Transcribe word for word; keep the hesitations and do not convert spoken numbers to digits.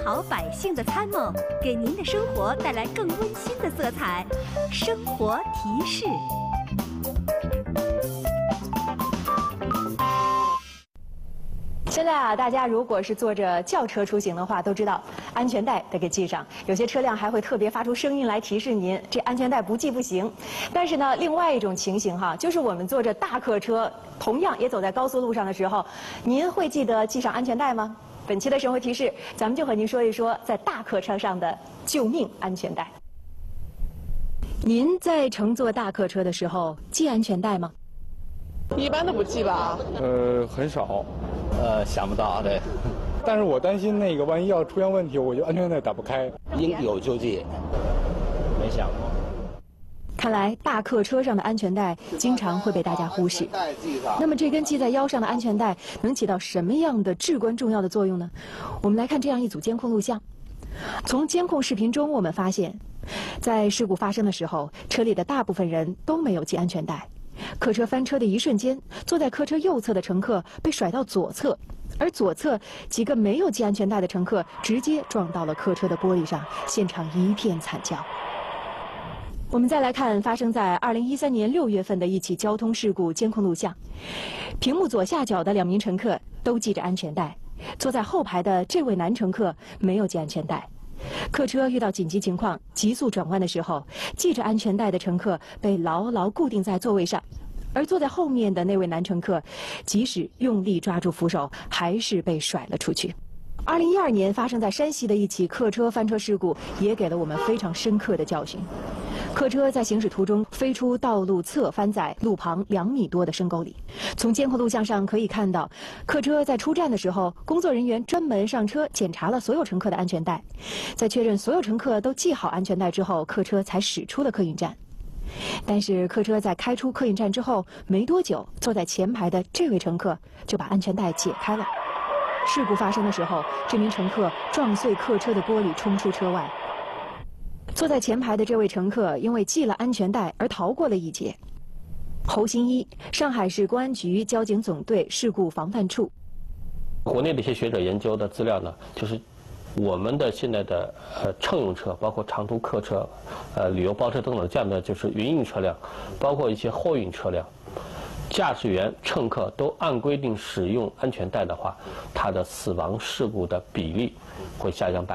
好百姓的参谋，给您的生活带来更温馨的色彩。生活提示。 现在啊，大家如果是坐着轿车出行的话，都知道安全带得给系上。有些车辆还会特别发出声音来提示您，这安全带不系不行。但是呢，另外一种情形哈，就是我们坐着大客车，同样也走在高速路上的时候，您会记得系上安全带吗？本期的生活提示，咱们就和您说一说在大客车上的救命安全带。您在乘坐大客车的时候系安全带吗？ 一般都不系吧？ 呃，很少。 呃，想不到，对。 但是我担心那个万一要出现问题，我就安全带打不开。 应有就系，没想过。 看来大客车上的安全带经常会被大家忽视。那么这根系在腰上的安全带能起到什么样的至关重要的作用呢？我们来看这样一组监控录像。从监控视频中，我们发现，在事故发生的时候，车里的大部分人都没有系安全带。客车翻车的一瞬间，坐在客车右侧的乘客被甩到左侧，而左侧几个没有系安全带的乘客直接撞到了客车的玻璃上，现场一片惨叫。我们再来看发生在二零一三年六月份的一起交通事故监控录像。屏幕左下角的两名乘客都系着安全带，坐在后排的这位男乘客没有系安全带。客车遇到紧急情况急速转弯的时候，系着安全带的乘客被牢牢固定在座位上，而坐在后面的那位男乘客即使用力抓住扶手，还是被甩了出去。二零一二年发生在山西的一起客车翻车事故也给了我们非常深刻的教训。客车在行驶途中飞出道路侧，翻在路旁两米多的深沟里。从监控录像上可以看到，客车在出站的时候，工作人员专门上车检查了所有乘客的安全带，在确认所有乘客都系好安全带之后，客车才驶出了客运站。但是客车在开出客运站之后没多久，坐在前排的这位乘客就把安全带解开了。事故发生的时候，这名乘客撞碎客车的玻璃，冲出车外。坐在前排的这位乘客因为系了安全带而逃过了一劫。侯新一，上海市公安局交警总队事故防范处。 国内的一些学者研究的资料呢，就是我们的现在的呃乘用车，包括长途客车、呃旅游包车等等这样的就是营运车辆，包括一些货运车辆，驾驶员、乘客都按规定使用安全带的话，它的死亡事故的比例会下降百。